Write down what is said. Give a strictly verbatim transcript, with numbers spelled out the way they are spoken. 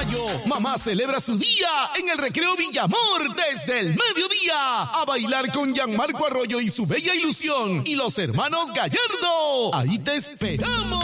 mayo, mamá celebra su día en el Recreo Villamor desde el mediodía. A bailar con Gianmarco Arroyo y su bella ilusión y los hermanos Gallardo. Ahí te esperamos.